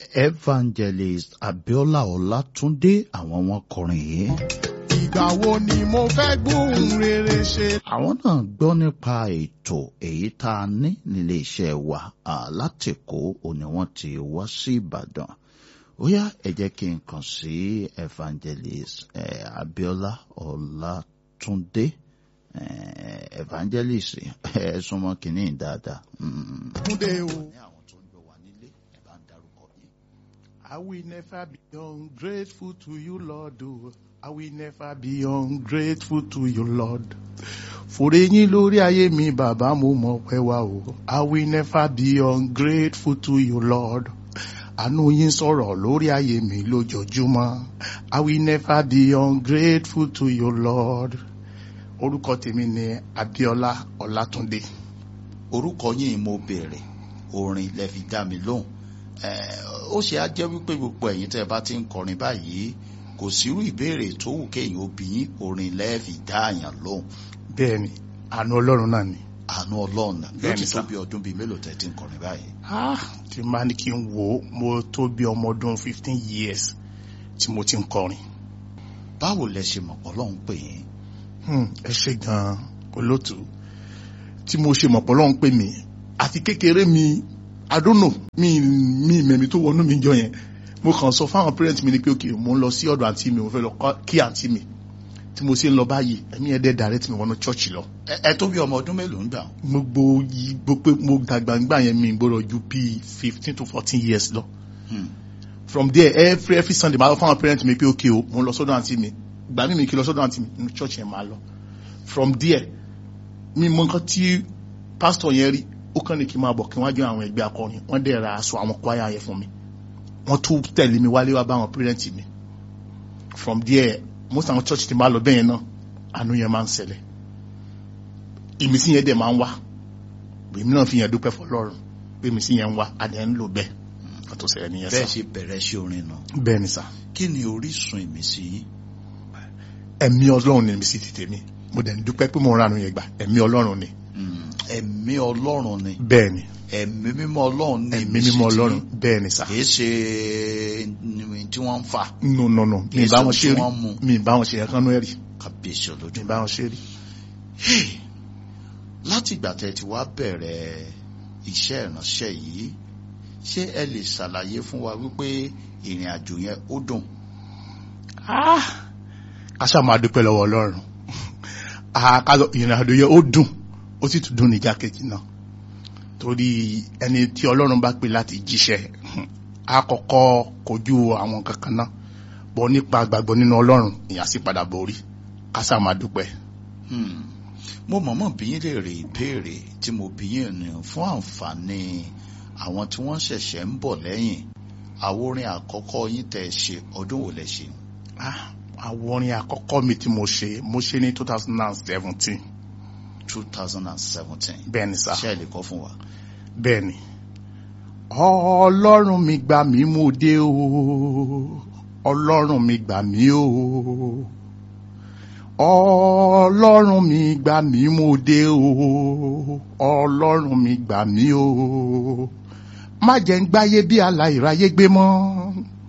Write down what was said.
Evangelist Abiola Ọlátúndé àwọn wọn kọrin yìí. Ìgbà wo ni mo fẹ́ gbóhùn rere ṣe? Àwọn náà gbọ́ nípa ètò èyí tá a ní nílé iṣẹ́ wa láti Èkó òní wọ́n ti wá sí Ìbàdàn. Ó yá ẹ jẹ́ kí n kàn sí Evangelist Abiola Ọlátúndé. Evangelist ẹ súnmọ́ kìíní dáadáa. Túndé o. I will never be ungrateful to you, Lord. Oh, I will never be ungrateful to you, Lord. Fòrè yín lórí ayé mi, bàbá mo mọ̀ pé wá o. I will never be ungrateful to you, Lord. Àánú yín sọ̀rọ̀ lórí ayé mi lójoojúmọ́. I will never be ungrateful to you, Lord. Orúkọ tèmi ni Abiola Ọlátúndé. Orúkọ yín mo béèrè, orin lẹ fi dá mi lóhùn. Ó ṣe á jẹ́ wípé gbogbo ẹ̀yin tẹ́ bá ti ń kọrin báyìí kò sírú ìbéèrè tó wù kéèyàn obìnrin orin lẹ́ẹ̀fì dá àyàn lóhùn. Bẹ́ẹ̀ni, àánú Ọlọ́run náà ni. Àánú Ọlọ́run náà. Ló ti tó bí ọdún bíi mélòó tẹ́ ti ń kọrin báyìí? Tí máa ní kí n wò ó, mo tó bí ọmọ ọdún 15 years tí mo ti ń kọrin. Báwo lẹ ṣe mọ̀ Ọlọ́run pè yín? Ẹ ṣé gan-an olóòtú. Tí mo ṣe mọ̀ Ọlọ́run pè mí àti kékeré mi I don't know mi mẹ̀mí tó wọnú mi jọ yẹn mo kàn sọ fáwọn parents mi ni pé okay mo ń lọ sí ọ̀dọ̀ àǹtí mi mo fẹ́ lọ kí àǹtí mi tí mo ṣe ń lọ báyìí ẹ̀mí ẹ̀dẹ̀ direct mi wọnú church lọ. Ẹ tó bí ọmọ ọdún mélòó ń gbà? Gbogbo pé mo dàgbà ń gbà yẹn mi gbọ́dọ̀ ju bí 15 to 14 years lọ. From there every Sunday máa lọ fáwọn parents mi pé okay o mo ń lọ sọ́dọ̀ àǹtí mi gbà mí kí lọ sọ́dọ̀ àǹtí mi ní church yẹn máa lọ. From there mi mọ nǹkan tí pastor yẹn rí ó kàn ní kí n máa bọ̀ kí wọ́n jẹ́ àwọn ẹgbẹ́ akọrin wọ́n dẹ̀ ra aṣọ àwọn kwaya yẹn fún mi wọ́n tún tẹ̀lé mi wálé wá bá àwọn parents mi. From there most àwọn church ti máa lọ bẹ́yẹn náà àánú yẹn máa ń ṣẹlẹ̀ ìmísí yẹn dẹ̀ máa ń wá èmi náà fi yẹn dúpẹ́ fọlọ́run pé ìmísí yẹn ń wá adẹ̀ ń lò bẹ́ẹ̀ ọ̀tọ̀ ṣẹlẹ̀ nìyẹn sá. Bẹ́ẹ̀ ṣe bẹ̀rẹ̀ sí orin náà. Bẹ́ẹ̀ ni sá. Kí ni orísun ìmísí yín? Ẹ̀mí Ọlọ́run ni ìmísí ti tèmi mo dẹ̀ ń dúpẹ́ pé mo ń ranú yẹn gbà ẹ̀mí Ọlọ́run ni. Ẹ̀mí Ọlọ́run ni. Bẹ́ẹ̀ni. Ẹ̀mí mímọ́ Ọlọ́run ni. Ẹ̀mí mímọ́ Ọlọ́run bẹ́ẹ̀ni sá. Kìí ṣe tí wọ́n ń fà. No mi bá wọn ṣe rí mi bá wọn ṣe yẹn kánú ẹ̀rí. Kàbíyèsí olójú. Mi bá wọn ṣe rí. Láti ìgbà tẹ́ ti wá bẹ̀rẹ̀ iṣẹ́ ìránṣẹ́ yìí ṣé ẹ lè ṣàlàyé fún wa wípé ìrìn àjò yẹn ó dùn? A ṣáà máa dúpẹ́ lọ́wọ́ Ọlọ́run. Ìrìn àjò yẹn ó dùn ó sì tún dùn níjà kejì náà torí ẹni tí Ọlọ́run bá pè láti jíṣẹ́ àkọ́kọ́ kojú àwọn kankan náà bọ́ nípa gbàgbọ́ nínú Ọlọ́run ìyà sì padà borí ká sáà máa dúpẹ́. Mo mọ̀mọ́ bí yín lè rí ìbéèrè tí mo bí yín ní fún àǹfààní àwọn tí wọ́n ṣẹ̀ṣẹ̀ ń bọ̀ lẹ́yìn. Àwọn orin àkọ́kọ́ yín tẹ́ ṣe ọdún wo lẹ ṣe? Àwọn orin àkọ́kọ́ mi tí mo ṣe ní 2017. 2017. Bẹ́ẹ̀ni sá. Ṣé ẹ lè kọ fún wa? Bẹ́ẹ̀ni. Ọlọ́run mi gbà mí mo dé o. Ọlọ́run mi gbà mí o. Ọlọ́run mi gbà mí mo dé o. Ọlọ́run mi gbà mí o. Má jẹ́ ń gbáyé bí aláìráyé gbé mọ́.